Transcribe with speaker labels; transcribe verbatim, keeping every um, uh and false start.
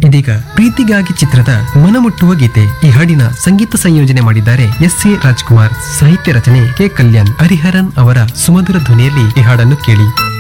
Speaker 1: ಇದೀಗ ಪ್ರೀತಿಗಾಗಿ ಚಿತ್ರದ ಮನಮುಟ್ಟುವ ಗೀತೆ. ಈ ಹಾಡಿನ ಸಂಗೀತ ಸಂಯೋಜನೆ ಮಾಡಿದ್ದಾರೆ ಎಸ್ ಎ ರಾಜ್ಕುಮಾರ್, ಸಾಹಿತ್ಯ ರಚನೆ ಕೆ ಕಲ್ಯಾಣ್. ಹರಿಹರನ್ ಅವರ ಸುಮಧುರ ಧ್ವನಿಯಲ್ಲಿ ಈ ಹಾಡನ್ನು ಕೇಳಿ.